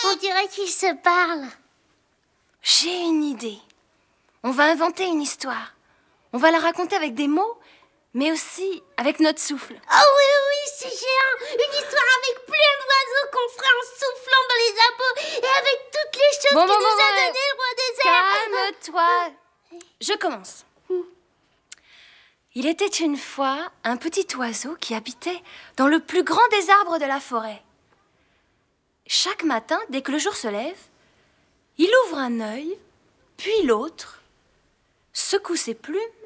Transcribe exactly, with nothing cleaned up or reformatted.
On dirait qu'ils se parlent. J'ai une idée. On va inventer une histoire. On va la raconter avec des mots, mais aussi avec notre souffle. Oh oui, oui, c'est géant. Une histoire avec plein d'oiseaux qu'on fera en soufflant dans les arbres et avec toutes les choses bon, que bon, nous bon, a bon, donné le roi des herbes. Calme-toi. Je commence. Il était une fois un petit oiseau qui habitait dans le plus grand des arbres de la forêt. Chaque matin, dès que le jour se lève, il ouvre un œil, puis l'autre, secoue ses plumes